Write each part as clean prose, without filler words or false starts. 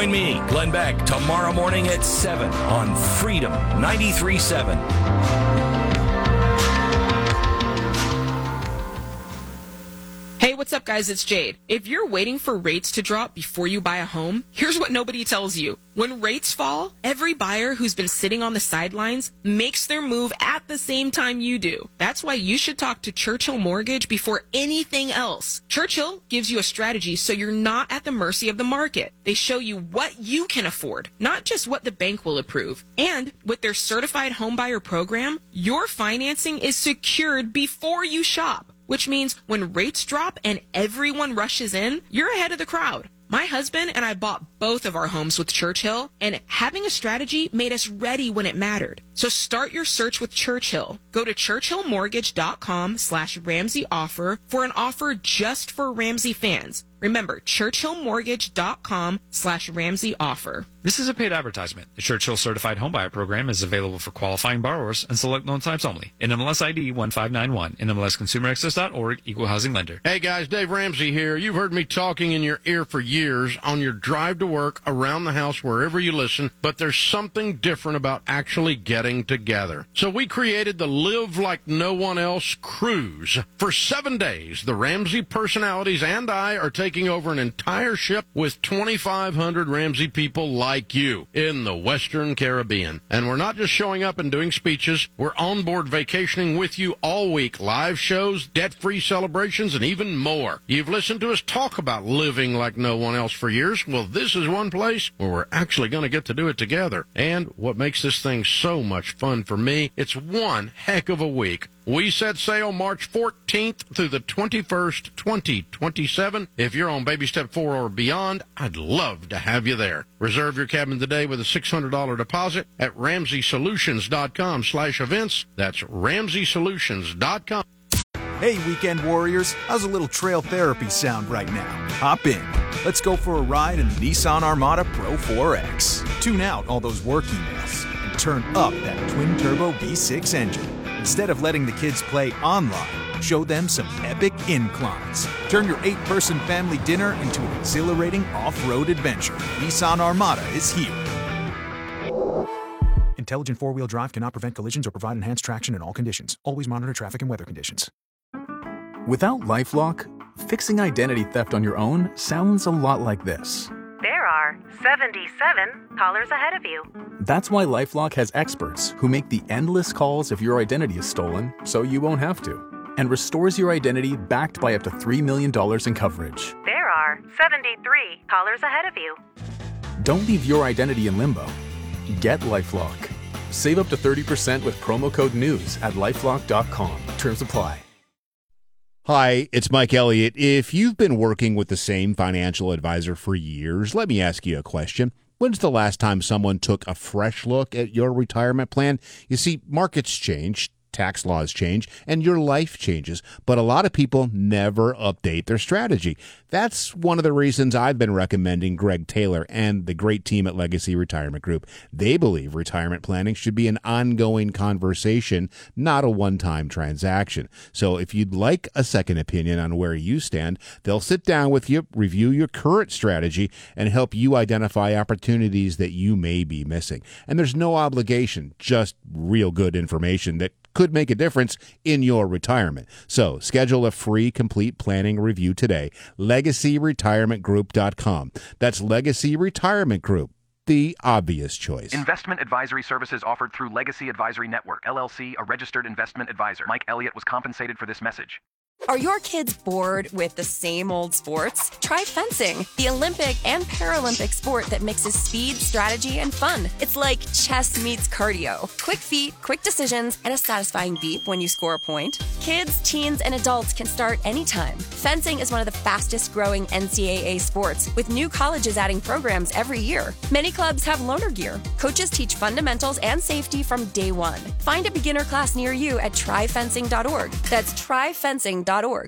Join me, Glenn Beck, tomorrow morning at 7 on Freedom 93.7. Hey, what's up, guys? It's Jade. If you're waiting for rates to drop before you buy a home, here's what nobody tells you. When rates fall, every buyer who's been sitting on the sidelines makes their move at the same time you do. That's why you should talk to Churchill Mortgage before anything else. Churchill gives you a strategy so you're not at the mercy of the market. They show you what you can afford, not just what the bank will approve. And with their certified homebuyer program, your financing is secured before you shop. Which means when rates drop and everyone rushes in, you're ahead of the crowd. My husband and I bought both of our homes with Churchill, and having a strategy made us ready when it mattered. So start your search with Churchill. Go to churchillmortgage.com/Ramsey offer for an offer just for Ramsey fans. Remember, churchillmortgage.com/Ramsey offer. This is a paid advertisement. The Churchill Certified Homebuyer Program is available for qualifying borrowers and select loan types only. NMLS ID 1591. NMLSConsumerAccess.org. Equal housing lender. Hey guys, Dave Ramsey here. You've heard me talking in your ear for years on your drive to work, around the house, wherever you listen, but there's something different about actually getting together. So we created the Live Like No One Else cruise. For 7 days, the Ramsey personalities and I are taking over an entire ship with 2,500 Ramsey people like you in the Western Caribbean. And we're not just showing up and doing speeches. We're on board vacationing with you all week. Live shows, debt-free celebrations, and even more. You've listened to us talk about living like no one else for years. Well, this is one place where we're actually going to get to do it together. And what makes this thing so much fun for me, it's one heck of a week. We set sail March 14th through the 21st, 2027. If you're on baby step 4 or beyond, I'd love to have you there. Reserve your cabin today with a $600 deposit at RamseySolutions.com/events. That's RamseySolutions.com. Hey, weekend warriors, how's a little trail therapy sound right now? Hop in. Let's go for a ride in the Nissan Armada Pro 4X. Tune out all those work emails and turn up that twin-turbo V6 engine. Instead of letting the kids play online, show them some epic inclines. Turn your 8-person family dinner into an exhilarating off-road adventure. Nissan Armada is here. Intelligent four-wheel drive cannot prevent collisions or provide enhanced traction in all conditions. Always monitor traffic and weather conditions. Without LifeLock, fixing identity theft on your own sounds a lot like this. There are 77 callers ahead of you. That's why LifeLock has experts who make the endless calls if your identity is stolen, so you won't have to, and restores your identity backed by up to $3 million in coverage. There are 73 callers ahead of you. Don't leave your identity in limbo. Get LifeLock. Save up to 30% with promo code NEWS at LifeLock.com. Terms apply. Hi, it's Mike Elliott. If you've been working with the same financial advisor for years, let me ask you a question. When's the last time someone took a fresh look at your retirement plan? You see, markets change, tax laws change, and your life changes, but a lot of people never update their strategy. That's one of the reasons I've been recommending Greg Taylor and the great team at Legacy Retirement Group. They believe retirement planning should be an ongoing conversation, not a one-time transaction. So if you'd like a second opinion on where you stand, they'll sit down with you, review your current strategy, and help you identify opportunities that you may be missing. And there's no obligation, just real good information that could make a difference in your retirement. So schedule a free complete planning review today. LegacyRetirementGroup.com. That's Legacy Retirement Group, the obvious choice. Investment advisory services offered through Legacy Advisory Network, LLC, a registered investment advisor. Mike Elliott was compensated for this message. Are your kids bored with the same old sports? Try fencing, the Olympic and Paralympic sport that mixes speed, strategy, and fun. It's like chess meets cardio. Quick feet, quick decisions, and a satisfying beep when you score a point. Kids, teens, and adults can start anytime. Fencing is one of the fastest growing NCAA sports, with new colleges adding programs every year. Many clubs have loaner gear. Coaches teach fundamentals and safety from day one. Find a beginner class near you at tryfencing.org. That's tryfencing.org.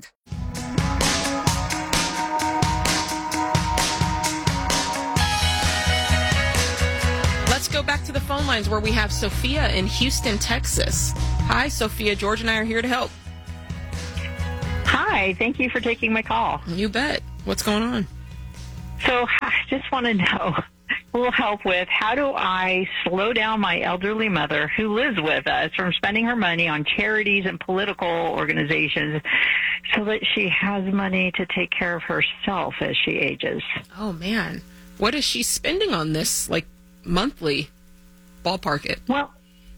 Let's go back to the phone lines where we have Sophia in Houston, Texas. Hi, Sophia. George and I are here to help. Hi. Thank you for taking my call. You bet. What's going on? So I just want to know, little help with how do I slow down my elderly mother who lives with us from spending her money on charities and political organizations so that she has money to take care of herself as she ages. Oh, man. What is she spending on this, like, monthly? Ballpark it. Well,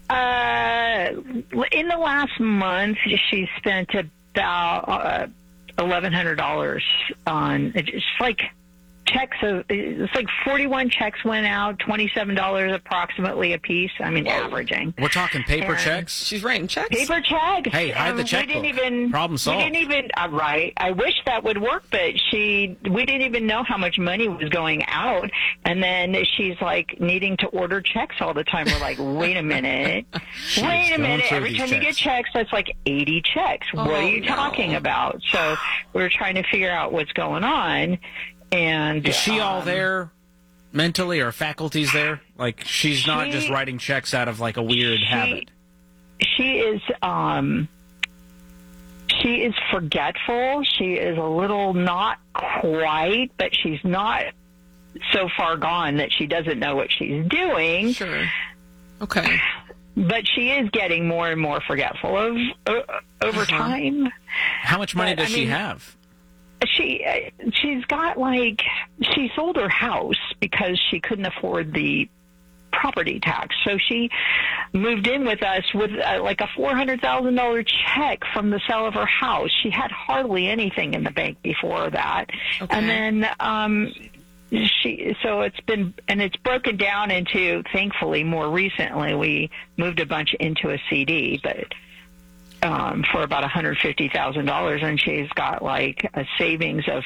in the last month, she spent about $1,100 on, it's like checks. It's like 41 checks went out, $27 approximately a piece. I mean, averaging. We're talking paper checks? She's writing checks? Paper checks. Hey, hide the checkbook. Problem solved. We didn't even, right. I wish that would work, but we didn't even know how much money was going out. And then she's like needing to order checks all the time. We're like, wait a minute. Wait a minute. Every time you get checks, that's like 80 checks. What are you talking about? So we're trying to figure out what's going on. And is she all there mentally, or faculties there? Like, she's not just writing checks out of like a weird habit. She is forgetful. She is a little not quite, but she's not so far gone that she doesn't know what she's doing. Sure. Okay. But she is getting more and more forgetful over time. How much money does she have? She's got she sold her house because she couldn't afford the property tax. So she moved in with us with like a $400,000 check from the sale of her house. She had hardly anything in the bank before that. Okay. And then it's broken down into, thankfully, more recently we moved a bunch into a CD, but for about $150,000, and she's got like a savings of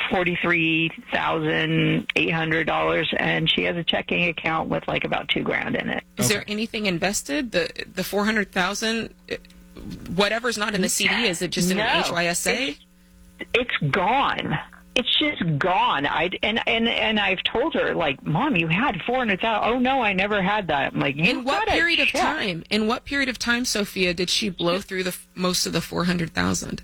$43,800, and she has a checking account with like about $2,000 in it. Is there anything invested? The $400,000, whatever's not in the CD, is it just in an HYSA? It's gone. It's just gone. And I've told her, like, Mom, you had $400,000. Oh no, I never had that. I'm like, in what period of time? In what period of time, Sophia, did she blow through most of the $400,000?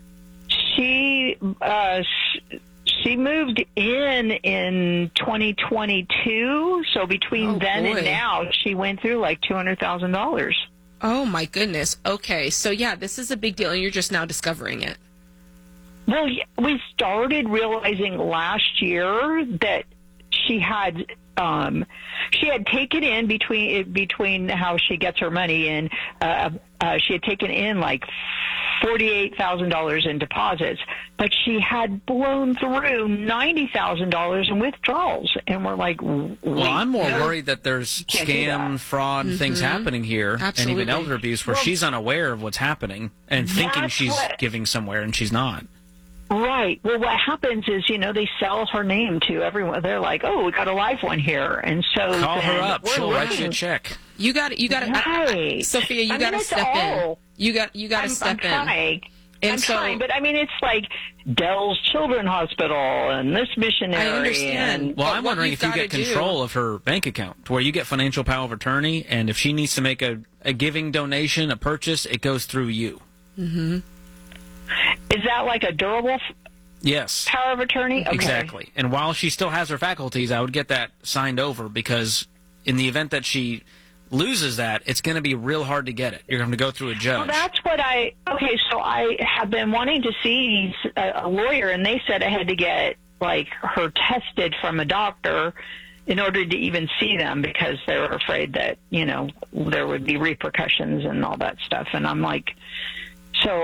She moved in 2022. So between then and now, she went through like $200,000. Oh my goodness. Okay, so yeah, this is a big deal, and you're just now discovering it. Well, we started realizing last year that she had taken in between how she gets her money in. She had taken in like $48,000 in deposits, but she had blown through $90,000 in withdrawals, and we're like, well, I'm more worried that there's scam, fraud, things happening here, and even elder abuse where she's unaware of what's happening and thinking she's giving somewhere and she's not. Right. Well, what happens is, they sell her name to everyone. They're like, "Oh, we got a live one here," and so call her up. She'll write you a check. You got it. Right. Sophia, you got to step in. You got to step in. I'm trying, but I mean, it's like Dell's Children's Hospital and this missionary. I understand. Well, I'm wondering if you get control of her bank account, to where you get financial power of attorney, and if she needs to make a giving donation, a purchase, it goes through you. Mm-hmm. Is that like a durable power of attorney? Okay. Exactly. And while she still has her faculties, I would get that signed over, because in the event that she loses that, it's going to be real hard to get it. You're going to go through a judge. Well, that's what so I have been wanting to see a lawyer, and they said I had to get like her tested from a doctor in order to even see them, because they were afraid that, there would be repercussions and all that stuff. And I'm like, so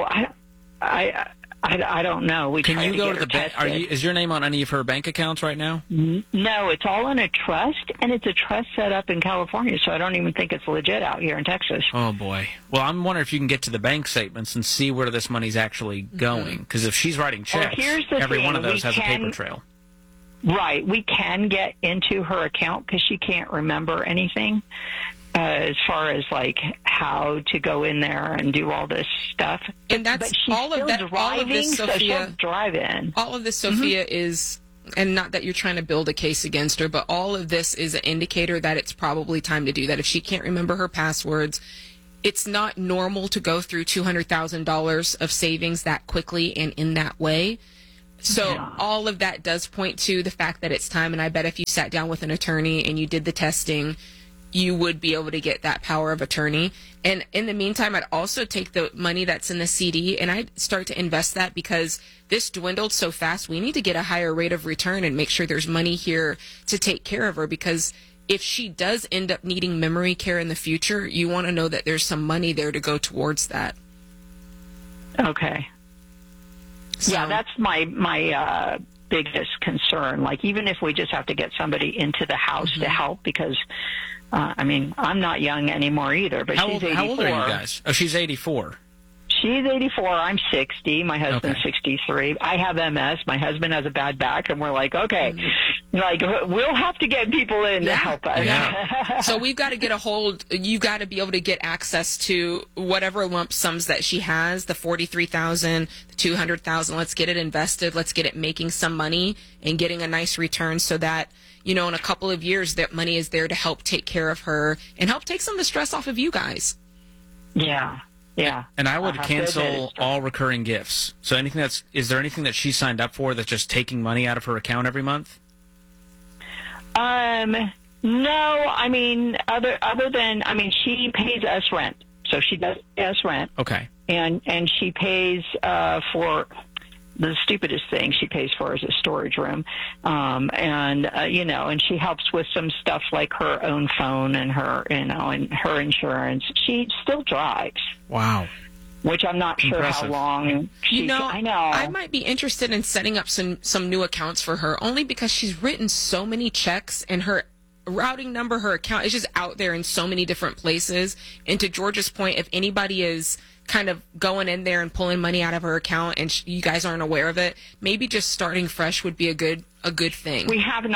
I don't know. Can you go to the bank? Is your name on any of her bank accounts right now? No, it's all in a trust, and it's a trust set up in California, so I don't even think it's legit out here in Texas. Oh, boy. Well, I'm wondering if you can get to the bank statements and see where this money's actually going, because if she's writing checks, every one of those has a paper trail. Right. We can get into her account because she can't remember anything. As far as like how to go in there and do all this stuff, and that's all of this, Sophia. All of this, Sophia, is, and not that you're trying to build a case against her, but all of this is an indicator that it's probably time to do that. If she can't remember her passwords, it's not normal to go through $200,000 of savings that quickly and in that way. So all of that does point to the fact that it's time. And I bet if you sat down with an attorney and you did the testing, you would be able to get that power of attorney. And in the meantime, I'd also take the money that's in the CD and I'd start to invest that, because this dwindled so fast. We need to get a higher rate of return and make sure there's money here to take care of her, because if she does end up needing memory care in the future, you want to know that there's some money there to go towards that. Okay. So, yeah, that's my biggest concern. Like, even if we just have to get somebody into the house to help, because, I mean, I'm not young anymore either, but she's 84. How old are you guys? Oh, she's 84. She's 84. I'm 60. My husband's 63. I have MS. My husband has a bad back, and we're like, okay, like, we'll have to get people in to help us. Yeah. So we've got to get a hold. You've got to be able to get access to whatever lump sums that she has, the $43,000, the $200,000. Let's get it invested. Let's get it making some money and getting a nice return, so that, you know, in a couple of years, that money is there to help take care of her and help take some of the stress off of you guys. Yeah. Yeah. And I would cancel all recurring gifts. So is there anything that she signed up for that's just taking money out of her account every month? No, I mean, other than, I mean, she pays us rent. So she does pay us rent. Okay. And she pays for the stupidest thing she pays for is a storage room. You know, and she helps with some stuff like her own phone and her, you know, and her insurance. She still drives. Wow. Which I'm not sure how long she, you know, I know. I might be interested in setting up some new accounts for her, only because she's written so many checks, and her routing number, her account is just out there in so many different places. And to George's point, if anybody is kind of going in there and pulling money out of her account and you guys aren't aware of it, maybe just starting fresh would be a good thing. We have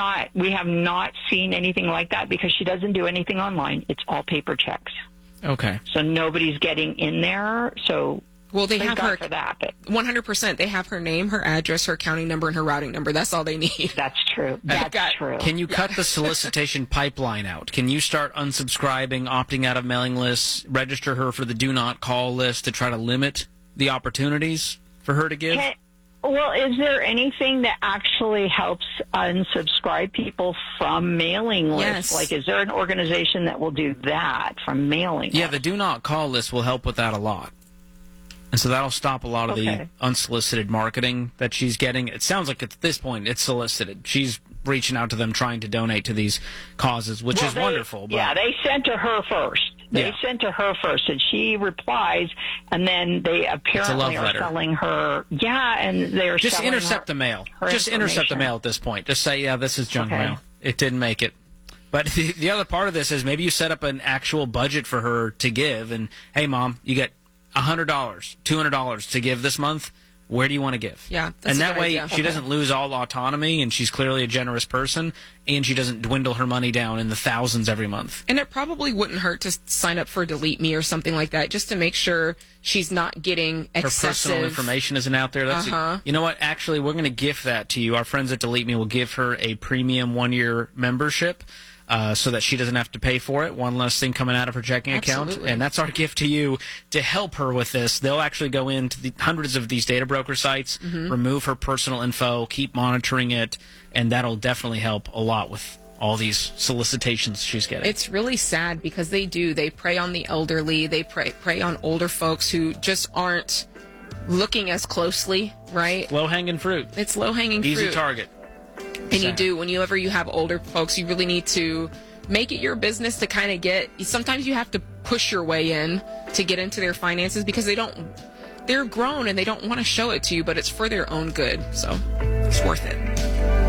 not seen anything like that, because she doesn't do anything online. It's all paper checks. Okay. So nobody's getting in there. So well, they have her for that, but 100%. They have her name, her address, her accounting number, and her routing number. That's all they need. That's true. That's true. Can you cut the solicitation pipeline out? Can you start unsubscribing, opting out of mailing lists, register her for the do not call list to try to limit the opportunities for her to give? Well, is there anything that actually helps unsubscribe people from mailing lists? Yes. Like, is there an organization that will do that from mailing Yeah, lists? the do not call list will help with that a lot. And so that'll stop a lot of the unsolicited marketing that she's getting. It sounds like at this point it's solicited. She's reaching out to them, trying to donate to these causes, which is wonderful. But yeah, they sent to her first. They sent to her first, and she replies, and then they apparently are selling her. Yeah, and they're just selling intercept the mail. Just intercept the mail at this point. Just say, yeah, this is junk mail. It didn't make it. But the other part of this is maybe you set up an actual budget for her to give, and hey, Mom, you get $100, $200 to give this month. Where do you want to give? Yeah, and that way she doesn't lose all autonomy, and she's clearly a generous person, and she doesn't dwindle her money down in the thousands every month. And it probably wouldn't hurt to sign up for Delete Me or something like that, just to make sure she's not getting excessive. Her personal information isn't out there. That's you know what? Actually, we're going to gift that to you. Our friends at Delete Me will give her a premium 1-year membership. So that she doesn't have to pay for it. One less thing coming out of her checking account. And that's our gift to you to help her with this. They'll actually go into the hundreds of these data broker sites, remove her personal info, keep monitoring it, and that'll definitely help a lot with all these solicitations she's getting. It's really sad because they prey on the elderly. They prey on older folks who just aren't looking as closely, right? Low-hanging fruit. It's low-hanging fruit. Easy target. And you do, whenever you have older folks, you really need to make it your business to kind of sometimes you have to push your way in to get into their finances, because they're grown and they don't want to show it to you, but it's for their own good. So it's worth it.